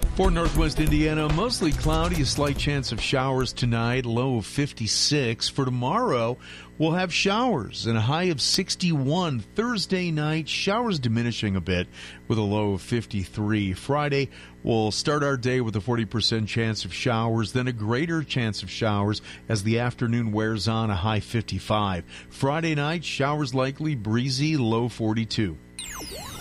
For Northwest Indiana, mostly cloudy, a slight chance of showers tonight, low of 56. For tomorrow, we'll have showers and a high of 61. Thursday night, showers diminishing a bit with a low of 53. Friday, we'll start our day with a 40% chance of showers, then a greater chance of showers as the afternoon wears on, a high 55. Friday night, showers likely, breezy, low 42.